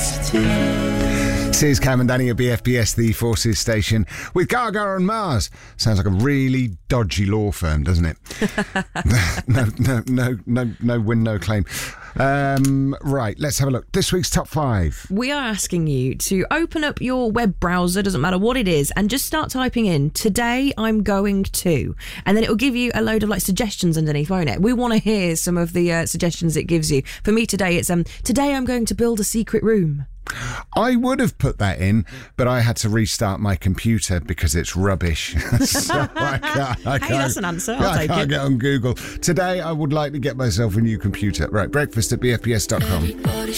Here's Cam and Danny at BFBS, the Forces station, with Gaga and Mars. Sounds like a really dodgy law firm, doesn't it? No win, no claim. Right, let's have a look. This week's top 5. We are asking you to open up your web browser, doesn't matter what it is, and just start typing in, today I'm going to, and then it will give you a load of suggestions underneath, won't it? We want to hear some of the suggestions it gives you. For me today, it's today I'm going to build a secret room. I would have put that in, but I had to restart my computer because it's rubbish. So I can't, hey, that's an answer. I can't get on Google. Today, I would like to get myself a new computer. Right, breakfast at bfbs.com.